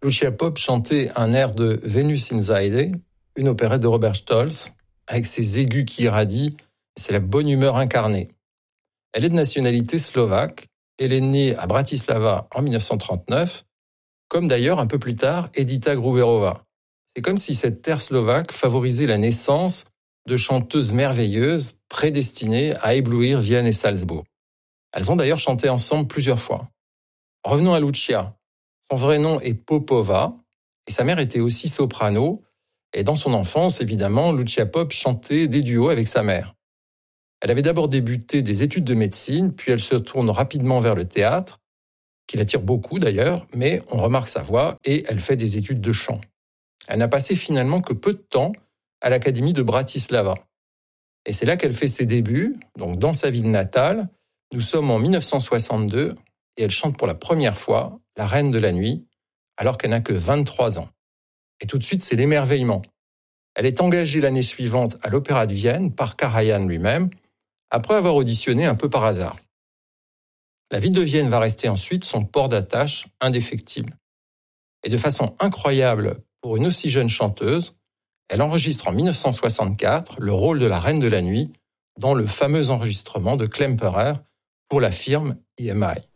Lucia Pope chantait un air de Venus in Zaide, une opérette de Robert Stolz, avec ses aigus qui irradient, et c'est la bonne humeur incarnée. Elle est de nationalité slovaque, elle est née à Bratislava en 1939, comme d'ailleurs un peu plus tard Edita Gruberová. C'est comme si cette terre slovaque favorisait la naissance de chanteuses merveilleuses prédestinées à éblouir Vienne et Salzbourg. Elles ont d'ailleurs chanté ensemble plusieurs fois. Revenons à Lucia. Son vrai nom est Popova et sa mère était aussi soprano. Et dans son enfance, évidemment, Lucia Pope chantait des duos avec sa mère. Elle avait d'abord débuté des études de médecine, puis elle se tourne rapidement vers le théâtre, qui l'attire beaucoup d'ailleurs, mais on remarque sa voix et elle fait des études de chant. Elle n'a passé finalement que peu de temps à l'Académie de Bratislava. Et c'est là qu'elle fait ses débuts, donc dans sa ville natale. Nous sommes en 1962 et elle chante pour la première fois La Reine de la Nuit, alors qu'elle n'a que 23 ans. Et tout de suite, c'est l'émerveillement. Elle est engagée l'année suivante à l'Opéra de Vienne par Karajan lui-même, après avoir auditionné un peu par hasard. La ville de Vienne va rester ensuite son port d'attache indéfectible. Et de façon incroyable pour une aussi jeune chanteuse, elle enregistre en 1964 le rôle de la Reine de la Nuit dans le fameux enregistrement de Klemperer pour la firme EMI.